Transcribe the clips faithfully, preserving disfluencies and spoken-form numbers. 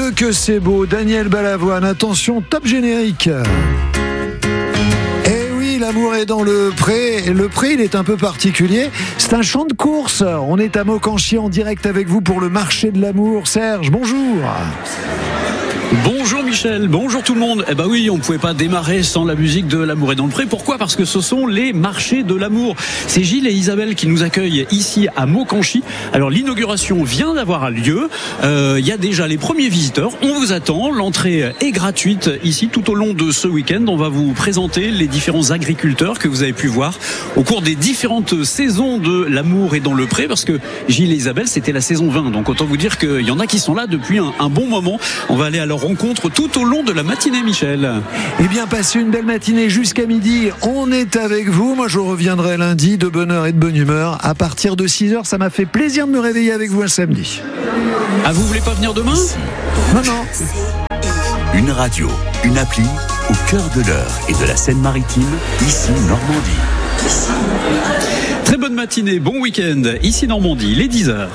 Dieu que c'est beau, Daniel Balavoine, attention, top générique. Eh oui, l'amour est dans le pré, le pré il est un peu particulier, c'est un champ de course, on est à Maucanchy en direct avec vous pour le marché de l'amour. Serge, bonjour. Bonjour Michel, bonjour tout le monde. Eh ben oui, on ne pouvait pas démarrer sans la musique de L'amour est dans le pré. Pourquoi ? Parce que ce sont les marchés de l'amour. C'est Gilles et Isabelle qui nous accueillent ici à Maucanchy. Alors l'inauguration vient d'avoir lieu. Euh, il y a déjà les premiers visiteurs. On vous attend. L'entrée est gratuite ici tout au long de ce week-end. On va vous présenter les différents agriculteurs que vous avez pu voir au cours des différentes saisons de L'amour est dans le pré. Parce que Gilles et Isabelle, c'était la saison vingt. Donc autant vous dire qu'il y en a qui sont là depuis un, un bon moment. On va aller à leur rencontre tout au long de la matinée, Michel. Eh bien, passez une belle matinée jusqu'à midi. On est avec vous. Moi, je reviendrai lundi de bonne heure et de bonne humeur. À partir de six heures, ça m'a fait plaisir de me réveiller avec vous un samedi. Ah, vous voulez pas venir demain ? Non, non. Une radio, une appli, au cœur de l'Eure et de la Seine-Maritime, ici Normandie. Très bonne matinée, bon week-end, ici Normandie, il est dix heures.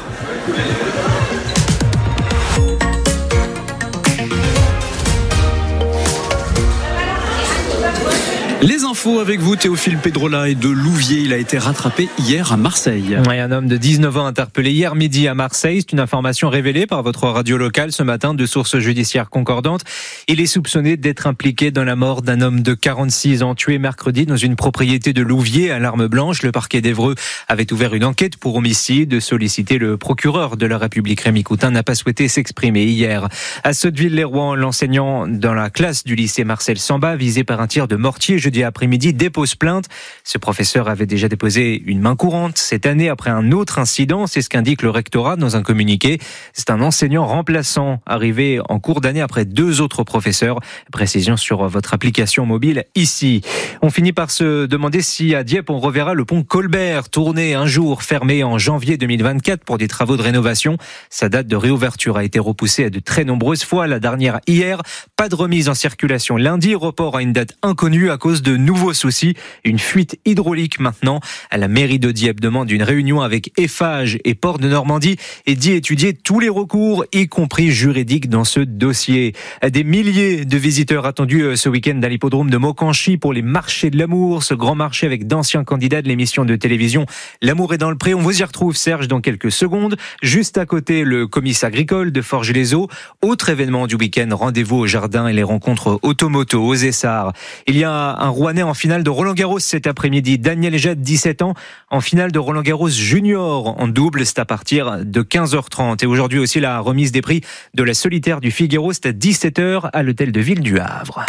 Les infos avec vous, Théophile Pedrola, et de Louviers. Il a été rattrapé hier à Marseille. Oui, un homme de dix-neuf ans interpellé hier midi à Marseille. C'est une information révélée par votre radio locale ce matin de sources judiciaires concordantes. Il est soupçonné d'être impliqué dans la mort d'un homme de quarante-six ans tué mercredi dans une propriété de Louviers à l'Arme Blanche. Le parquet d'Évreux avait ouvert une enquête pour homicide. Sollicité, le procureur de la République Rémi Coutin n'a pas souhaité s'exprimer hier. À Sotteville-les-Rouen, l'enseignant dans la classe du lycée Marcel Samba, visé par un tir de mortier jeudi après-midi, dépose plainte. Ce professeur avait déjà déposé une main courante cette année après un autre incident. C'est ce qu'indique le rectorat dans un communiqué. C'est un enseignant remplaçant arrivé en cours d'année après deux autres professeurs. Précision sur votre application mobile ici. On finit par se demander si à Dieppe on reverra le pont Colbert, tourné un jour, fermé en janvier deux mille vingt-quatre pour des travaux de rénovation. Sa date de réouverture a été repoussée à de très nombreuses fois. La dernière hier. Pas de remise en circulation lundi. Report à une date inconnue à cause de nouveaux soucis. Une fuite hydraulique maintenant. La mairie de Dieppe demande une réunion avec Eiffage et Port de Normandie et dit étudier tous les recours, y compris juridiques, dans ce dossier. Des milliers de visiteurs attendus ce week-end à l'hippodrome de Maucanchy pour les marchés de l'amour. Ce grand marché avec d'anciens candidats de l'émission de télévision L'amour est dans le pré. On vous y retrouve, Serge, dans quelques secondes. Juste à côté, le comice agricole de Forges-les-Eaux. Autre événement du week-end, rendez-vous au jardin et les rencontres automoto aux Essarts. Il y a un Rouennais en finale de Roland-Garros cet après-midi. Daniel Jade, dix-sept ans, en finale de Roland-Garros Junior en double. C'est à partir de quinze heures trente. Et aujourd'hui aussi la remise des prix de la solitaire du Figaro. C'est à dix-sept heures à l'hôtel de ville du Havre.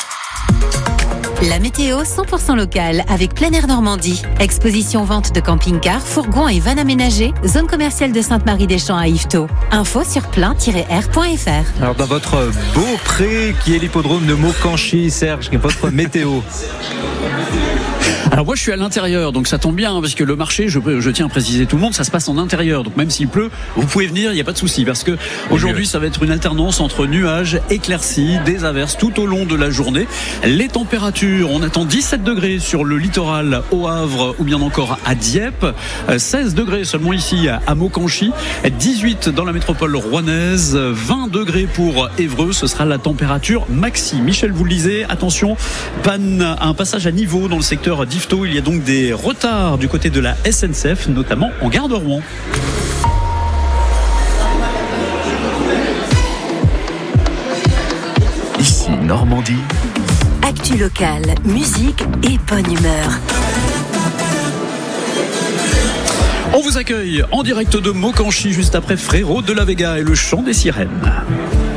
La météo cent pour cent locale avec Plein Air Normandie. Exposition vente de camping-cars, fourgons et vannes aménagées. Zone commerciale de Sainte-Marie-des-Champs à Yvetot. Info sur plein tiret air point f r. Alors dans votre beau pré qui est l'hippodrome de Maucanchy, Serge, votre météo. Alors moi je suis à l'intérieur, donc ça tombe bien parce que le marché, je, je tiens à préciser tout le monde, ça se passe en intérieur, donc même s'il pleut, vous pouvez venir, il n'y a pas de souci, parce que aujourd'hui ça va être une alternance entre nuages, éclaircies, des averses tout au long de la journée. Les températures, on attend dix-sept degrés sur le littoral au Havre ou bien encore à Dieppe, seize degrés seulement ici à Maucanchy, dix-huit dans la métropole rouennaise, vingt degrés pour Évreux, ce sera la température maxi. Michel, vous le disiez, attention, panne, un passage à niveau dans le secteur d'Yvetot. Il y a donc des retards du côté de la S N C F, notamment en gare de Rouen. Ici Normandie. Actu locale, musique et bonne humeur. On vous accueille en direct de Maucanchy juste après Frérot de la Vega et le chant des sirènes.